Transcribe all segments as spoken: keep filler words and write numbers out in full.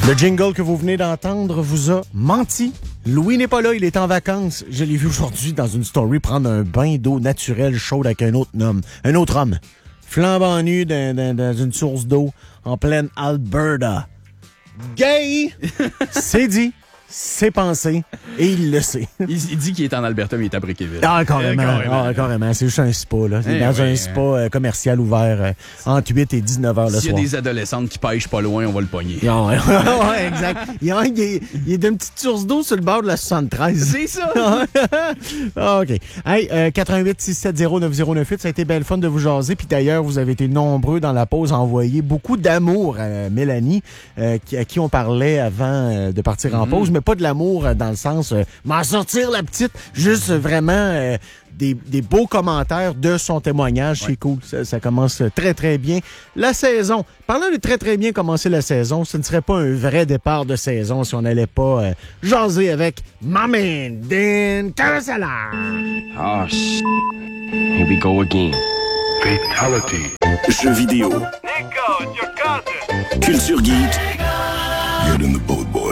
Le jingle que vous venez d'entendre vous a menti. Louis n'est pas là, il est en vacances. Je l'ai vu aujourd'hui dans une story prendre un bain d'eau naturelle chaude avec un autre homme. Un autre homme. Flambant nu dans, dans, dans une source d'eau en pleine Alberta. Gay! C'est dit. C'est pensé et il le sait. Il, il dit qu'il est en Alberta, mais il est à Brickeville. Ah, carrément. Euh, carrément. Ah, carrément. C'est juste un spa, là. C'est eh dans oui, un spa euh, commercial ouvert euh, entre huit et dix-neuf heures le S'il y soir. a des adolescentes qui pêchent pas loin, on va le pogner. Ah, ouais, ouais, exact. Il y a, il est, il est d'une petite source d'eau sur le bord de la soixante-treize. C'est ça! Ah, OK. Hey, euh, quatre un huit six sept zéro neuf zéro neuf huit, ça a été belle fun de vous jaser. Puis d'ailleurs, vous avez été nombreux dans la pause à envoyer beaucoup d'amour à Mélanie, euh, qui, à qui on parlait avant euh, de partir en Mm-hmm. pause, mais pas de l'amour euh, dans le sens euh, m'en sortir la petite, juste euh, vraiment euh, des, des beaux commentaires de son témoignage. Ouais. C'est cool. Ça, ça commence très, très bien. La saison. Parlant de très, très bien commencer la saison, ce ne serait pas un vrai départ de saison si on n'allait pas euh, jaser avec Maman Dan Carosella. Oh, shit. Here we go again. Fatality. Jeux vidéo. Nico, it's your cousin. Culture geek. Get in the boat, boy.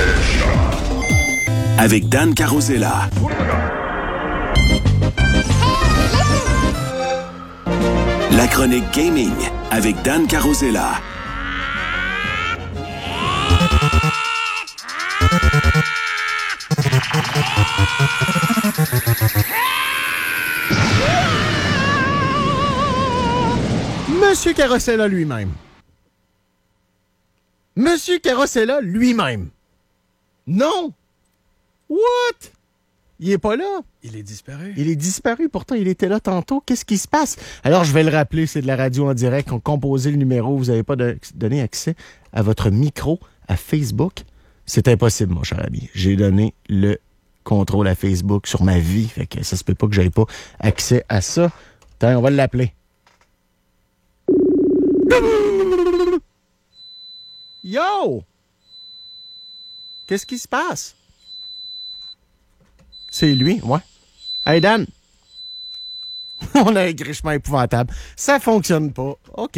Avec Dan Carosella. La chronique gaming avec Dan Carosella. Monsieur Carosella lui-même. Monsieur Carosella lui-même. Non! What? Il est pas là. Il est disparu. Il est disparu. Pourtant, il était là tantôt. Qu'est-ce qui se passe? Alors, je vais le rappeler. C'est de la radio en direct. On composé le numéro. Vous n'avez pas de, donné accès à votre micro à Facebook. C'est impossible, mon cher ami. J'ai donné le contrôle à Facebook sur ma vie. Fait que ça se peut pas que j'aie pas accès à ça. Attends, on va l'appeler. Yo! Qu'est-ce qui se passe? C'est lui, ouais. Hey, Dan! On a un grichement épouvantable. Ça fonctionne pas. OK.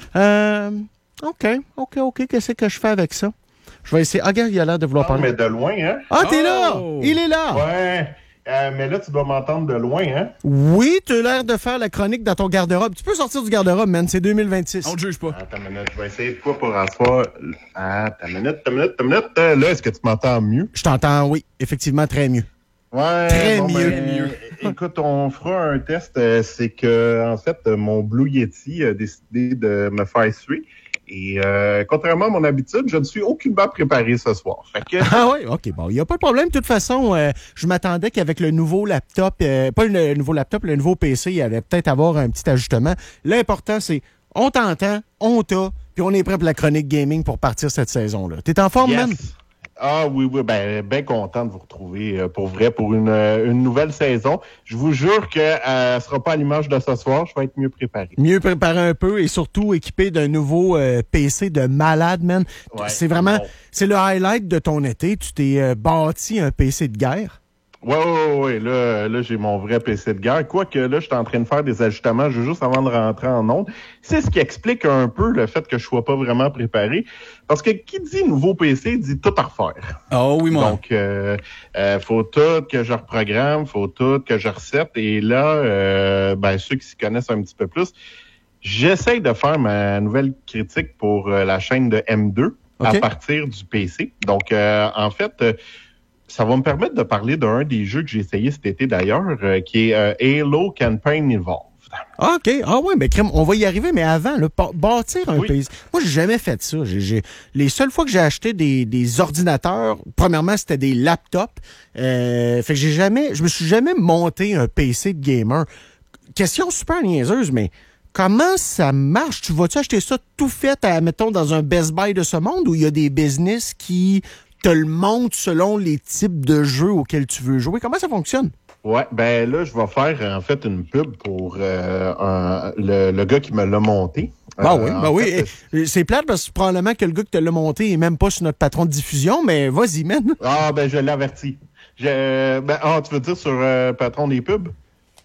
Euh, OK, OK, OK. Qu'est-ce que je fais avec ça? Je vais essayer. Ah, regarde, il a l'air de vouloir Non, parler. mais de loin, hein? Ah, t'es là! Oh! Il est là! Ouais. Euh, mais là, tu dois m'entendre de loin, hein? Oui, tu as l'air de faire la chronique dans ton garde-robe. Tu peux sortir du garde-robe, man. C'est deux mille vingt-six. On te juge pas. Attends une minute, je vais essayer de quoi pour asseoir. Attends une minute, attends une minute, attends une minute. Euh, Là, est-ce que tu m'entends mieux? Je t'entends, oui. Effectivement, très mieux. Ouais. Très bon, mieux. Ben, mieux. Écoute, on fera un test. Euh, c'est que, en fait, mon Blue Yeti a décidé de me faire suer. Et euh, contrairement à mon habitude, je ne suis aucunement préparé ce soir. Fait que... Ah oui, OK, bon, il n'y a pas de problème. De toute façon, euh, je m'attendais qu'avec le nouveau laptop, euh, pas le nouveau laptop, le nouveau P C, il allait peut-être avoir un petit ajustement. L'important, c'est on t'entend, on t'a, puis on est prêt pour la chronique gaming pour partir cette saison-là. T'es en forme, Yes. man? Ah oui, oui, ben bien content de vous retrouver euh, pour vrai pour une, euh, une nouvelle saison. Je vous jure que euh, ce sera pas à l'image de ce soir, je vais être mieux préparé. Mieux préparé un peu et surtout équipé d'un nouveau euh, P C de malade, man. Ouais, c'est vraiment, bon. c'est le highlight de ton été. Tu t'es euh, bâti un P C de guerre. Ouais, ouais, ouais, là, là j'ai mon vrai P C de guerre. Quoique là, je suis en train de faire des ajustements juste avant de rentrer en onde. C'est ce qui explique un peu le fait que je sois pas vraiment préparé. Parce que qui dit nouveau P C dit tout à refaire. Oh oui, moi. Donc, euh, euh, faut tout que je reprogramme, faut tout que je recette. Et là, euh, ben ceux qui s'y connaissent un petit peu plus, j'essaye de faire ma nouvelle critique pour euh, la chaîne de M deux okay. à partir du P C. Donc, euh, en fait, euh, ça va me permettre de parler d'un des jeux que j'ai essayé cet été d'ailleurs, euh, qui est euh, Halo Campaign Evolved. Ah, OK. Ah oui, mais crème, on va y arriver, mais avant, là, bâtir un oui. P C. Moi, j'ai jamais fait ça. J'ai, j'ai... Les seules fois que j'ai acheté des, des ordinateurs, premièrement, c'était des laptops. Euh, fait que j'ai jamais. Je me suis jamais monté un P C de gamer. Question super niaiseuse, mais comment ça marche? Tu vas-tu acheter ça tout fait, à, mettons, dans un Best Buy de ce monde où il y a des business qui te le montrent selon les types de jeux auxquels tu veux jouer? Comment ça fonctionne? Ouais, ben là, je vais faire en fait une pub pour euh, un, le, le gars qui me l'a monté. Ben euh, oui, ben oui. fait, Et, c'est plate parce que probablement que le gars qui te l'a monté est même pas sur notre patron de diffusion, mais vas-y, man. Ah, ben je l'ai averti. Je, ben, ah, tu veux dire sur euh, patron des pubs?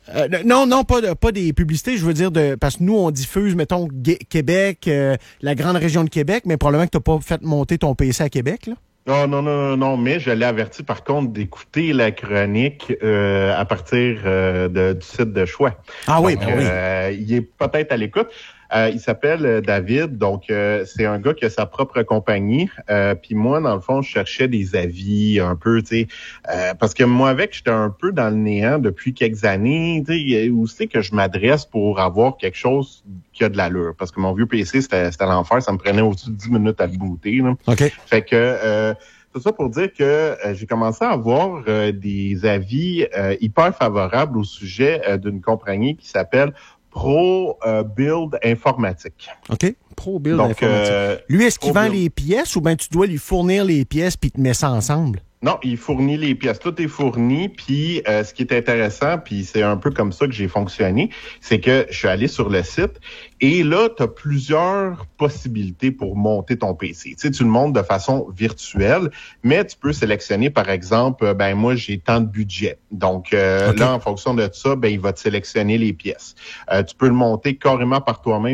Euh, non, non, pas, de, pas des publicités, je veux dire, de parce que nous, on diffuse, mettons, G- Québec, euh, la grande région de Québec, mais probablement que tu n'as pas fait monter ton P C à Québec, là. Non, non, non, non, non, mais je l'ai averti par contre d'écouter la chronique euh, à partir euh, de, du site de choix. Ah oui, donc, ben oui. Euh, il est peut-être à l'écoute. Euh, il s'appelle euh, David, donc euh, c'est un gars qui a sa propre compagnie. Euh, Puis moi, dans le fond, je cherchais des avis un peu, tu sais, euh, parce que moi avec, j'étais un peu dans le néant depuis quelques années. Tu sais, où c'est que je m'adresse pour avoir quelque chose qui a de l'allure? Parce que mon vieux P C, c'était, c'était l'enfer, ça me prenait au-dessus de dix minutes à le booter. Là. OK. Fait que euh, tout ça pour dire que euh, j'ai commencé à avoir euh, des avis euh, hyper favorables au sujet euh, d'une compagnie qui s'appelle Pro euh, Build Informatique. OK. Pro Build Donc, Informatique. euh, Lui, est-ce qu'il Pro vend Build. les pièces ou bien tu dois lui fournir les pièces puis il te met ça ensemble? Non, il fournit les pièces. Tout est fourni. Puis, euh, ce qui est intéressant, puis c'est un peu comme ça que j'ai fonctionné, c'est que je suis allé sur le site et là, tu as plusieurs possibilités pour monter ton P C. Tu sais, tu le montes de façon virtuelle, mais tu peux sélectionner, par exemple, ben moi, j'ai tant de budget. Donc, euh, Okay. là, en fonction de ça, ben il va te sélectionner les pièces. Euh, tu peux le monter carrément par toi-même.